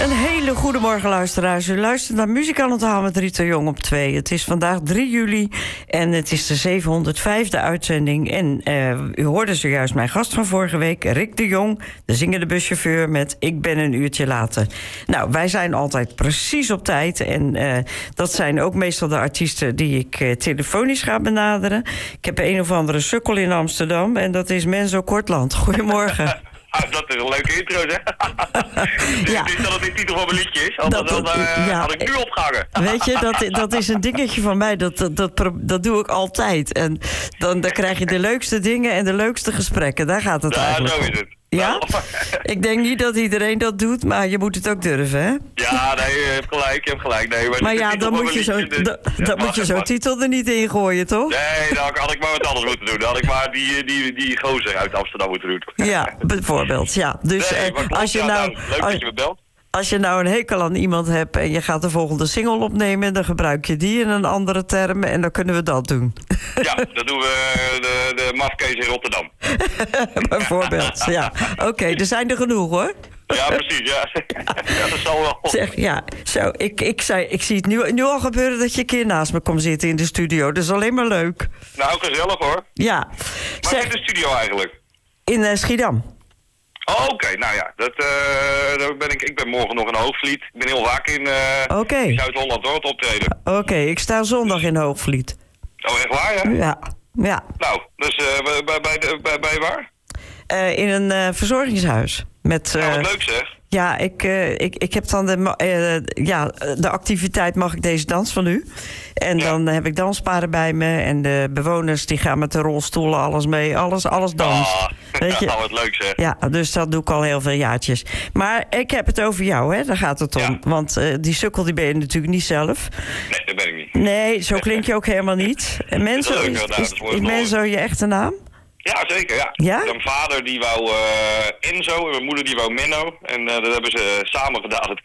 Een hele goede morgen, luisteraars. U luistert naar Muziek aan het Haal met Rita Jong op 2. Het is vandaag 3 juli en het is de 705e uitzending. En u hoorde zojuist mijn gast van vorige week, Rick de Jong, de zingende buschauffeur met Ik ben een uurtje later. Nou, wij zijn altijd precies op tijd. En dat zijn ook meestal de artiesten die ik telefonisch ga benaderen. Ik heb een of andere sukkel in Amsterdam en dat is Menzo Kortland. Goedemorgen. Dat is een leuke intro, zeg. Ja. Het is dat het de titel van mijn liedje is. Anders had ik nu opgehangen. Weet je, dat is een dingetje van mij. Dat doe ik altijd. En dan krijg je de leukste dingen en de leukste gesprekken. Daar gaat het eigenlijk zo om. is het. Ja? Ik denk niet dat iedereen dat doet, maar je moet het ook durven, hè? Ja, nee, je hebt gelijk. Nee, maar ja, dan moet je zo'n titel er niet in gooien, toch? Nee, dan had ik maar wat anders moeten doen. Dan had ik maar die gozer uit Amsterdam moeten doen. Ja, bijvoorbeeld, ja. Dus nee, als je leuk dat je me belt. Als je nou een hekel aan iemand hebt en je gaat de volgende single opnemen, dan gebruik je die in een andere term en dan kunnen we dat doen. Ja, dat doen we de mafkees in Rotterdam. Bijvoorbeeld, ja. Oké, er zijn er genoeg, hoor. Ja, precies, ja. Ja, dat zal wel. Zeg, ja, zo, ik zie het nu al gebeuren dat je een keer naast me komt zitten in de studio. Dat is alleen maar leuk. Nou, gezellig, hoor. Ja. Waar zit de studio eigenlijk? In Schiedam. Oh, oké, nou ja, ik ben morgen nog in Hoogvliet. Ik ben heel vaak in Zuid-Holland, hoor, te optreden. Oké, ik sta zondag in Hoogvliet. Oh, echt waar, ja? Ja. Nou, dus bij waar? In een verzorgingshuis. Met, wat leuk, zeg. Ja, ik heb dan de activiteit mag ik deze dans van u. En dan heb ik dansparen bij me. En de bewoners die gaan met de rolstoelen alles mee. Alles danst. Weet je? Nou, wat leuk, zeg. Ja, dus dat doe ik al heel veel jaartjes. Maar ik heb het over jou, hè? Daar gaat het om. Ja. Want die sukkel die ben je natuurlijk niet zelf. Nee, dat ben ik niet. Nee, zo klink je ook helemaal niet. Is Menzo je echte naam? Ja, zeker, ja. Ja? Mijn vader die wou Enzo en mijn moeder die wou Menno. En dat hebben ze samen gedaan.